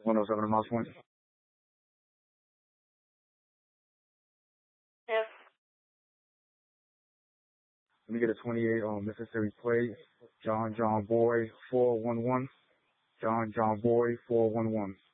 107 miles point. Yes. Let me get a 28 on Mississippi plate. John Boy 411. John Boy 411.